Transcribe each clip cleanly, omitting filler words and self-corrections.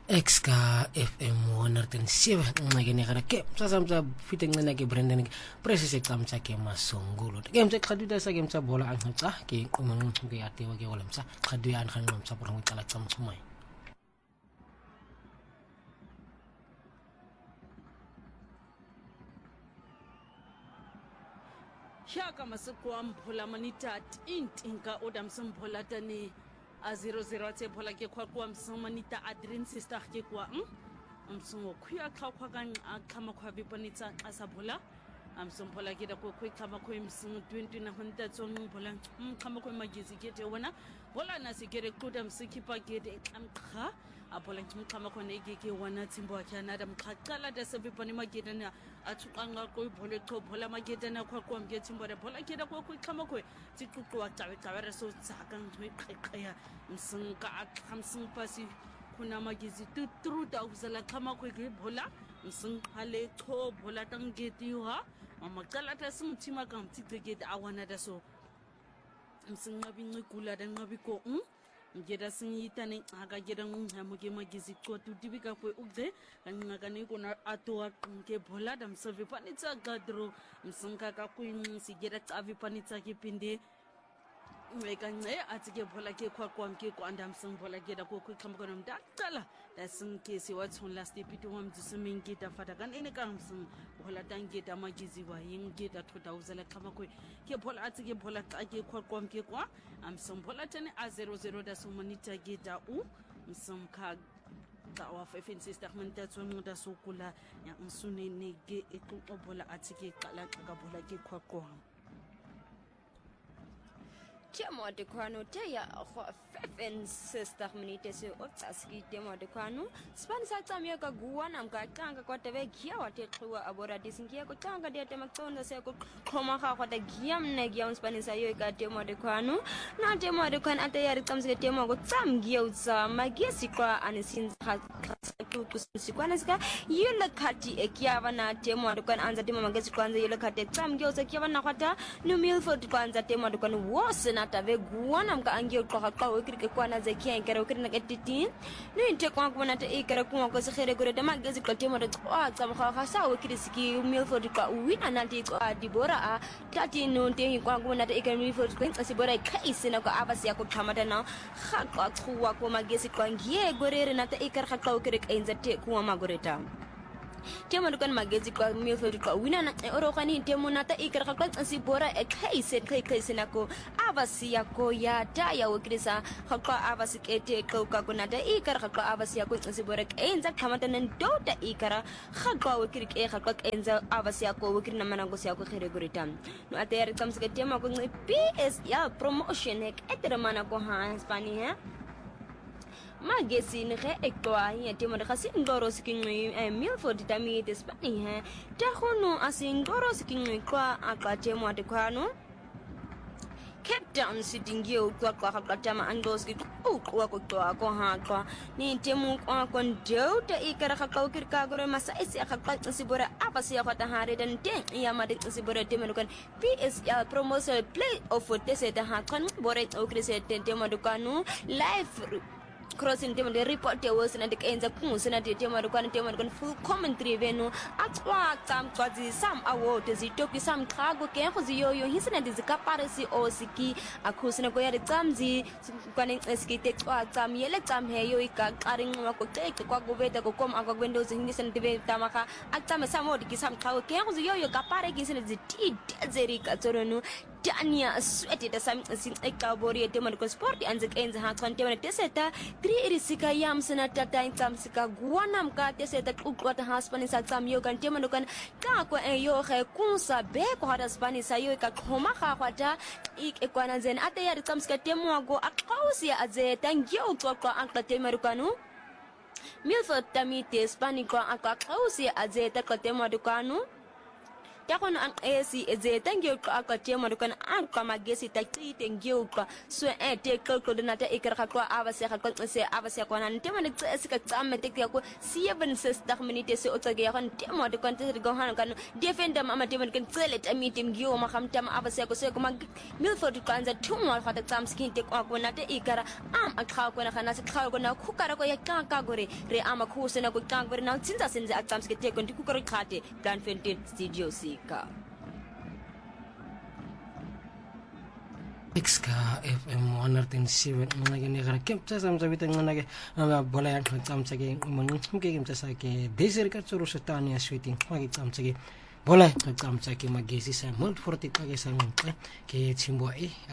Exka FM 107 ngcekeni kana ke sasamtsa fite ncena ke Brandon press secamtsa ke masongulo ke mtse qhaduda sa ke mtsa bola anqaca ke qumana ke atewa ke olamtsa qhadu ya anqanqa mtsa bola ngicala tsamchumai Shaka masukwa mphola manita intinka odamsum phola tani a 00 tse phola ke khwa msamanita adrin sister ke kwa msungo khya khakwa kan akhama khwa bipanitsa xasa phola amsomphola ke da ko khama khwe msungo 20 na honta tsong phola khama khwe magizi ke te wona phola na sikere kuda msikipa ke de xamkha aphola ngimkhama khona ikeke wana tsimbo akhana da mkhaqala da sebipani magedana athuqanga ko ibhole cho phola magedana khwa mke tsimbo da phola ke da ko khama khwe tsiquqwa cawe reso tsaka ngqiqeya msinka akhamsin pasi kuna magizi tutruda uzala khama khwe ke phola msinqale cho phola tangetiwa mamaqala ta simthima ka mtsigegeda awana da so msinqabi ncikula da nqabi ko ngeda singitane aka geda ngamuke magizi qotu dibika kwe ukde ngakane kona atoa ke bhola dam serve panitsa gadro msinka ka kwinsi geda tsavi panitsa ke pinde weka nce atike bhola ke khwa mke ko andam sing bhola geda ko khamba kona mdaqala da sinke si wathon last epito wamdisumin geda fata kan ene ka msing bhola tangeda magizi wa yingeda 2000 khama kwe ke bhola atike bhola ke khwa mke kwa amsing bhola tane a 00 da sumanita geda msimka wa fefen sister manta tsongo da sokula ya msune nege eqoqo bhola atike qala ka bhola ke khwa Temo de kwano te ya fefen sister minute se otsaski temo de kwano span sa tsamya ka guwana mka tanga kwa tebe gia wa te khwa abora disingia ko tanga de tema tsonda se ko khoma kha kwa te gia mne gia span sa yo ka temo de kwano na temo de kwan ate ya tsamse temo ko tsam gia utsa magesi kwa anisin kha kusikwana sika yule khati ekiava na temo de kwan anza temo magesi kwanza yule khati tsam gia utsa kiava na kwata no Milford kwanza temo de kwan wose na tave guwana mka angio kwa wikirike kwa na zekia ikara wikirina ketiti no inte kwa kubona te ikara kuma kwa sekhere gore de magezi kwa temo de kwa tsamkha khasa wikirisiki Milford kwa wina na ti kwa dibora a tati no te kwa kubona te ikara Milford kwa sibora kaisi na kwa abasi ya kuthamata na khakwa khuwa kwa magezi kwa ngie gore na te ikara kwa wikirike enzate kwa magoreta temo dukan magezi kwa Milford kwa wina na oro khani temo nata ikara kwa sibora kaisi na ko avasi yako ya daya wikirisa khakwa avasi kete kwa kunata ikara khakwa avasi yako sibora enza khamata ndoda ikara khakwa wikirike khakwa enza avasi yako wikirina manango yako khere guritam no atayar kamsike tema ko PS ya promotion ek etra mana ko ha Spani ha magesi ne ge ekwa ya temo de khasi ngoro sikinwi Milford tami de Spani ha ta khono asingoro sikinwi kwa aka temo de kwano Cape Town sitingio kwa katama andoski kwa kwa ha ni temu kwa ndota ikara ka kirka gore masaisi akaka sibora abasi ya kwata hare dan ten ya made sibora temu kan PS ya promotion play of tese da ha kan bore okrese temu dukanu live crossing temo de report ya was na de kenza kungu na de temo de kan full commentary venu atwa tam kwazi sam award zitoki sam khago ke khozi yoyo hisina de zikaparisi osiki akhusina ko ya de tsamzi kwane eskite kwa tsam yele tsam he yo ikaqaring ko teke kwa gobeta ko kom akwa windows hingisina de tamaka atsama sam award ki sam khago ke khozi yoyo kapare ki sina ziti zeri ka tsoronu Tanya sweti da sam sin ekabori temo de sport anze kenza ha kan temo de seta 3 irisika yam sina tata intam sika guana mka teseta ukwata haspani sa tsam yo kan temo kan ka ko yo khe kunsa be ko hada spani sa yo ka khoma kha kwata ik ekwana zen ate ya tsam sika temo go akausi aze tangyo ko anka temo kanu Milford tami te spani ko akausi aze ta ko temo kanu ta khona ang esi ezeta ngiyoqa tema lokana anqamagesi taqite ngiyoqa so te qoqo nata ikra kwa abase ga qose abase kona ntema ne tse ka tsame te ya ko 7 sister minutes se otsage ya kon tema de kon te go han kan defender mama tema kan tsele ta meeting ngiyo ma kham tema abase ko se ko mag milford kwanza tumwa khata tsam skin te kwa kona te ikara akha kona khana se kha kona khukara ko ya ka gore re ama khusena ko ka gore na tsinza senze atsam ske te kon tikukoro khate kan fentin studio sika Exka FM 107 ngake ne gara kem tsa samsa bitang ngake bola yang tsamsa ke mong ke kem tsa ke desir ka tsuru setani aswiti ngake tsamsa ke bola tsamsa ke magesi sa mult forti ka ke sa ke chimbo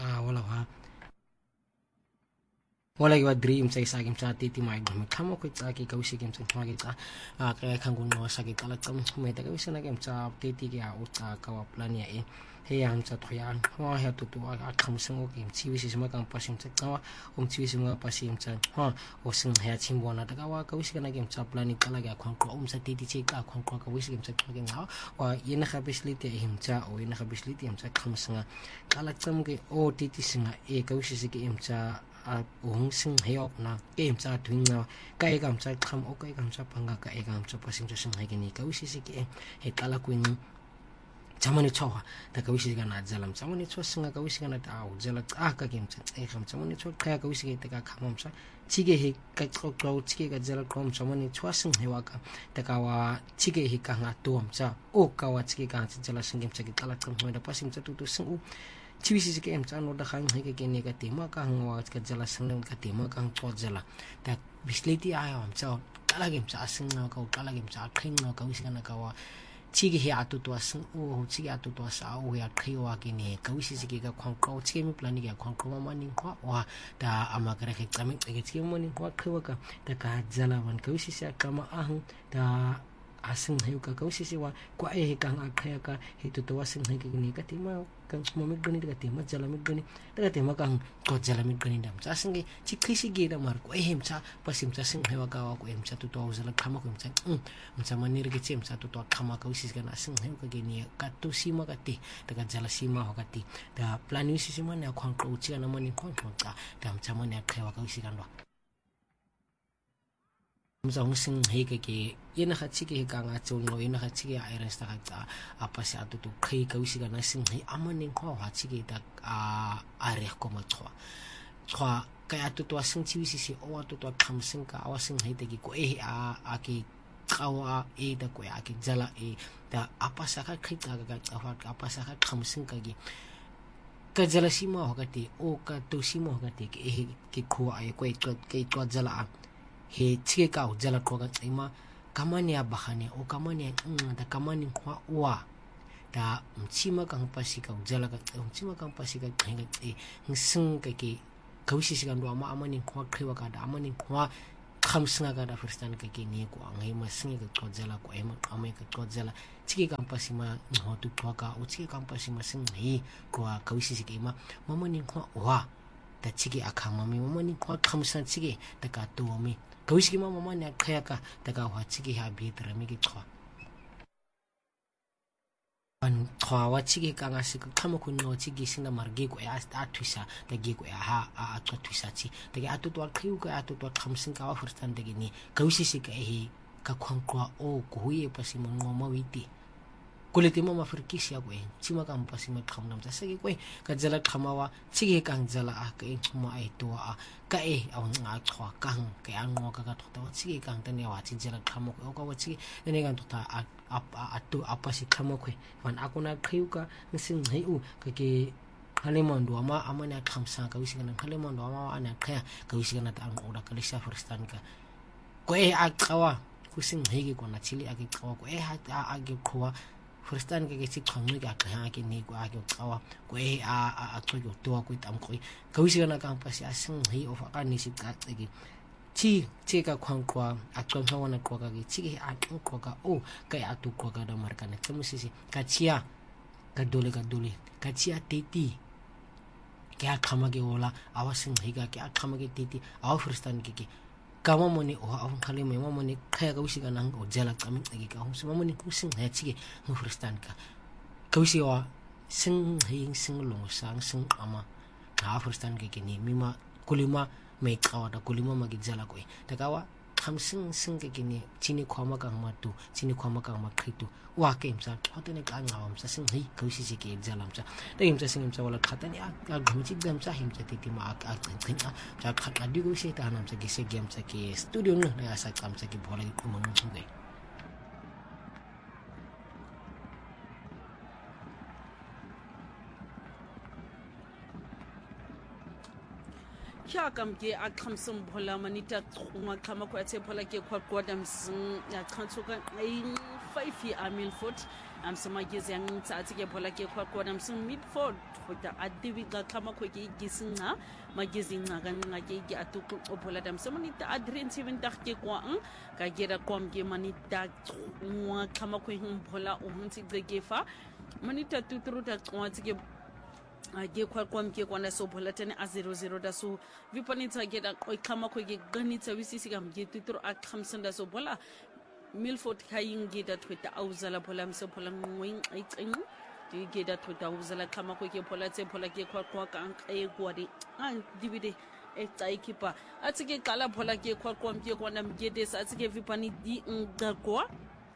wala ke dream sa isa kem sa titi mai gam khamo ko tsa ke kausi kem sa ngake tsa ka khangun no sa ke kala tsam me ta ke sina kem tsa titi ke a utsa ka wa plan ya he am sa thoyan ho ha tu a khamsang o kem chi wisi sma kam pasim sa ka chi wisi ma pasim sa o sing ha chim bona ta ka wa ka wisi kana kem sa plan ni kala ga khon ko sa titi che ka khon ko ka wisi kem sa ka nga wa yena kha bisliti him cha o yena kha bisliti am sa khamsang kala tsam ke o titi singa ka wisi se ke em cha ong sing heok na kem sa twing na kai kam sa kham o kai kam sa panga ka kam sa pasim sa sing ha ni ka wisi se ke he kala kuin chamani chowa ta ka wisi kana jalam chamani cho singa ka wisi kana ta au jala ka kem cha kham chamani cho ka wisi ke ta ka khamam sa chige he ka ko chige ka jala kom chamani cho sing hewa ka ta ka wa chige he ka nga tom cha o ka wa chige ka jala singem cha ke kala kam da pasim cha tu sing u chiwisi ke em cha no da khang he ke ne ka tema ka ngwa ka jala singem ka tema ka cho jala ta bisliti ayam cha kala gem cha sing na ka kala gem cha khin na ka wisi kana ka wa chigi he atu to asing o chigi atu to sa o ya khiwa ki ne ka wisi ke ka khong ko chigi mi plan ki khong ko ma ni kwa wa ta amagara ke tsami ke chigi mo ni kwa khiwa ka ta ka jala wan ka wisi sa ka ma ahung ta asing he ka wisi wa kwa he ka nga khaya ka he to asing he ki ni ka ti ma ka mo mi gani ka ti ma jala mi gani ta ti ma ka ko jala mi gani dam sa sing ge chi khisi ge da mar ko hem cha pasim cha sing he wa ka wa ko em cha tu to jala khama ko em cha mcha manir ke chem sa tu to khama ka wisi kana sing he ka ge ni ka tu sima ka ti ta ka jala sima ho ka ti ta plan wisi sima na khong ko chi na mani khong ko ta dam cha mani khaya wa ka wisi kan wa mzong sing he ke yena kha chi ke ka nga chul no yena kha chi ke iron sta ka apa sa tu khai ka wisi kana sing he amani kho ha chi ke ta a re ko ma chwa ka atu to sing chi wisi si o atu to kham sing ka awa sing he te ki ko a ki kawa da ko a ki jala da apa sa ka khai ka apa sa ka kham sing ka gi ka jala sima ho ka ti o ka tu sima ho ka ti ki kho ai ko ke to jala he chike ka jala ko ga tsima kamani ya bahane o kamani da kamani kwa wa da mchima ka pasi ka jala ka mchima ka pasi ka khenga sing ka ki kawisi sigan do ama amani kwa khiwa ka da amani kwa khamsinga ka da firstan ka ki ni ko angai ma singa ka ko jala ko ema amai ka ko jala chike ka pasi ma ho tu to ka o chike ka pasi ma sing hi ko kawisi sikima mamani kwa wa da chike akama mi mamani kwa khamsan chike da ka to mi kawisi ma mama ne khaya ka daga wa chigi ha bi tra mi ki khwa an khwa wa chigi ka nga sik khama kun no chigi sina margi ko ya sta thuisa da gi ko ha a to thuisa chi daga atu to khiu ka atu to khamsin ka wa firstan de ni kawisi sik hi ka khong ko o ko huye pasi mo ngoma witi kuliti mama firkisi ya ko chima ka pasi ma kham nam sa gi ko ka jala khamawa chigi ka jala a ka ma ai to a ka aw nga chwa kang ka ang ngo ka to chigi kang tane wa chi jala khamo ko ka wa chi ne ga to ta atu apa si khamo ko wan akuna khiu ka sing hei u ka ke halemon do ama amana khamsa ka wisi kana halemon do ama ana khaya ka wisi kana ta ang ora ka lisa firstan ka ko a qawa ku sing hei ko na chili a ke qawa ko ha a ge khowa firstan ke chi khangni ka kha ke ni ko a ke qawa ko a to yo to ko tam ko ka wisi kana ka pasi asing hei of ka ni si ka ke chi ka khang kwa a tong ha wana ko ka ke chi a tong ko ka o ka a tu ko ka da mar ka ne tsamisi ka chia ka dole ka chia teti kya khama ke ola awasing hei ka kya khama ke teti aw firstan ke kama moni o awang khale me moni khaya ka wisi kana o jala kami ke ka hum moni kusing ha chi ke firstan ka kausiwa sing hing sing long sang sing ama ha forstan ke ni mima kulima me qawada kulima magizala ko takawa khamsing sing ke ni chini khwama ka matu chini khwama ka makhitu wa ke imsa hotene ka ngawam sa sing hi kausi se ke exalam sa te imsa sing imsa wala khatani a gumchi gam sa himsa titi ma a tsin ja khat adi go se ta nam sa ke se game sa ke studio no na sa kam sa ke bola ko mon ngai kya kam ke a khamsum bhola manita khunga khama ko atse bhola ke khwa kodam sing ya khantsuka ai 5 year Milford am sama ke zang tsa atse bhola ke khwa kodam sing Milford fota adiwi ga khama ko ke gisinga magizinga ga nga ke atuku bhola dam sama nita adren 7 tak ke kwa ka gera kom ke manita khunga khama ko hin bhola o hunti ge fa manita tuturu ta kwa tse age kwalkwam ke kwana so bolatane a 00 da so vipanitsa ke da khama ko ke ganitsa wisisi kam ke tutro a khamsanda so bola Milford khayin ge da twita auzala bola mse bola ngwing aiteng di ge da twita auzala khama ko ke bola tse bola ke kwalkwa ka an kai gwadi an dibide e tsaikipa atsike kala bola ke kwalkwam ke kwana mgede sa atsike vipani di ngakwa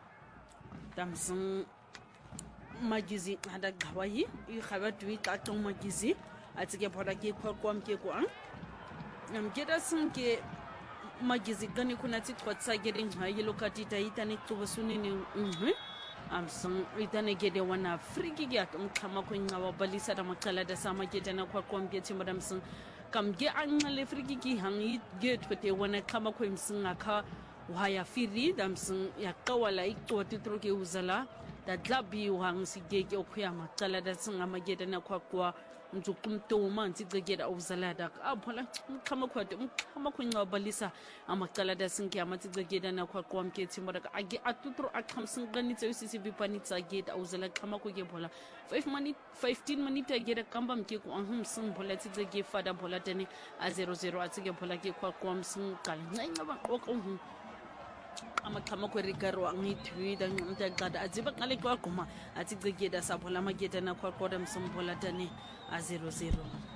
tamsung magizi hada gawayi I khaba twi ta tong magizi atsike bhola ke khokwam ke ko am geda sun ke magizi gani kuna tsi khotsa geding hayi lokati ta itane tubasuni ni am sun itane gede wana friki ga khama ko ngawa balisa da makala da sama gede na khokwam ke timadam sun kam ge an le friki ki hangi ge tfete wana khama ko imsun aka waya firi dam sun ya kawala ikto titroke uzala da dlabi wang sigege okuya makala da singa mageda na kwakwa njukumto manzi geda uzala da abhola khama kwade khama kunya balisa amakala da sinke amatsi geda na kwakwa mkethi moda age atutro akhamsin ganitse usisi bipanitsa geda uzala khama kuge bola 15 minute geda kamba mke ku anhum sin bola tsi ge fada bola tene a 00 atsige bola ke kwakwa msin kala nganga ba okonhu amakhama ko rigarwa ngithwi da ngumta qada aziba ngale kwa goma athi gcegeda sabhola mageda na kwakoda msumbola tani a 00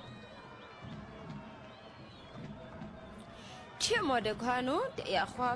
Timo de kwano ya kwa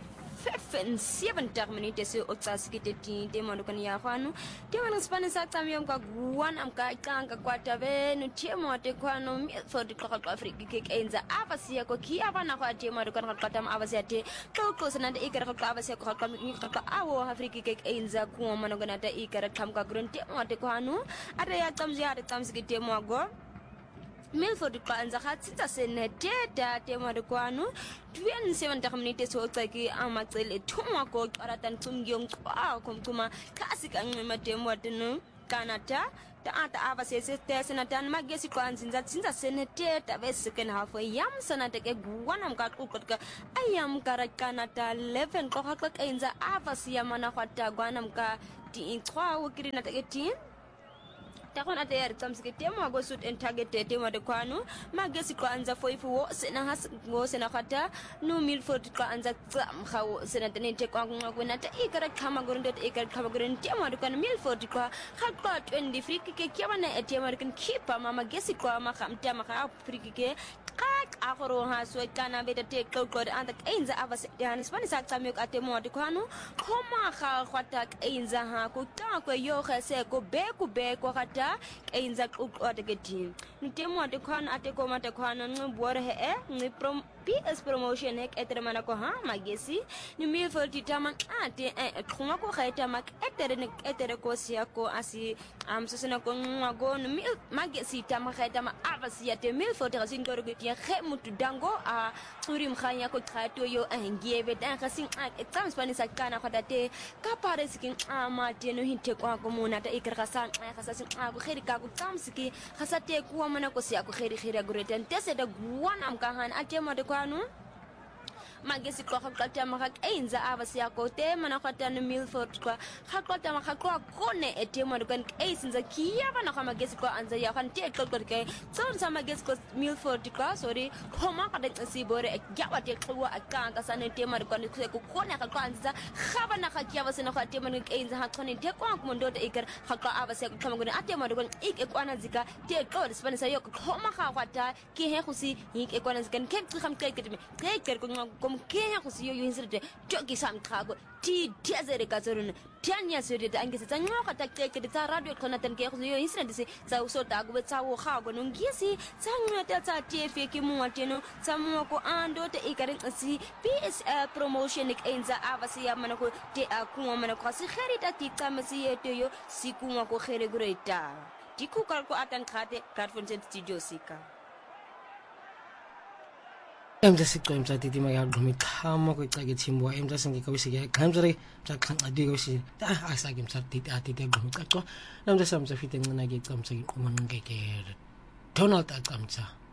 7 minute se otsaskite tinte mono kan ya kwano timo no spanish atamiyo kwa guwan am ka kanga kwa tavenu timo de kwano for the clock africa ke enza abasiya ko ki abana kwa timo de kwano kwa tam abasiya te ko sanande ikara kwa abasiya ko kwa awo africa ke enza ko mono kan ta ikara kam ka grun timo de kwano ada ya tamzi ada tamskite mo go Milford kwanza khatitsa seneteta tema de kwano 27 minutes so tsaki amacele thumwa ko qaratan tsungiyong kwa kumkuma kasi kanqima temo tenu kanata ta ata ava sese senatan magesi kwanzinza tsinza seneteta ve second half yam sanata ke guwana mka kukotka ayam karakanata 11 ko hakla kainza ava siyamana khwata gwana mka ti kwa ukirina taketi takon ate yar tamsike temo go sut en target temo de kwano magesi kwanza foifu wo sena has go sena khata no Milford kwanza tsam khawo sena tene te kwa ngona ta ikara khama gorinde te ikara khama gorinde temo de kwano Milford kwa khatwa 20 free kick kyabana temo de kan keeper mama gesi kwa ma khamta ma kha free kick kak akoro ha so kana beta te ko anda ainza avase dan spani sa tsamyo atemo de kwano khoma kha khwata ainza ha ko ta ko yo khase ko be ko khata ainza uqoteketi nitemo de khwana ate ko mate khwana ngibore he ngi PS promotion ek etermana ko ha magesi ni Milford tama ate khuma ko khaita mak etere ko sia ko asi susena ko ngago ni magesi tama khaita ma avasi ate Milford rasingoro ke khe mutu dango a urim khanya ko khato yo ngiebe dan khasin exam spanish kana khodate ka pare sikin amate no hinte ko ko mona ta ikra khasasin ko kheri ka ko tamsiki khasate ko mana ko sia ko kheri gureten tese da guwan am ka han ate ma de kwanu magesi kwa khaqata ma enza ava siya ko te mana khata no Milford kwa khaqata ma khaqwa kone etemo kan eisinza kia bana kha magesi kwa anza ya kan te qol ke tson sa magesi ko Milford kwa sorry khoma ka de sibore ya wa te qwa akanga sana tema kwa ni ku kone ka kwa anza khaba na kha kia ba sena kha tema ni enza ha khone te kwa mondo te ikar khaqwa ava siya ko khama ngone atema kon ik ekwana zika te qol spana sa yo khoma kha kwata ke he khusi ik ekwana zika ke kham ke ke ko kom ke he khusi yo yinsirte joki sam khago ti tiazere ka zorun tianya sere ta angese tsa ngoka ta ke ta radio khona tan ke khusi yo yinsirte se tsa uso ta go tsa wo khago no ngisi tsa ngota tsa tf ke mu wateno tsa mu ko ando te ikare si ps promotion ik enza avasi ya mana ko te akuma mana ko si kherita ti tsamasi yeto yo sikuma ko khere greta dikuka ko atan khate platform studio sika emza siqemza titi makagqumi khama kwicake thimbo emza singika wisike qhamzare msaqhanqa dikosi asake msatiti atiti agqumi qaqwa namza samza fite ncina ke qamza iquma ngeke Donald aqamza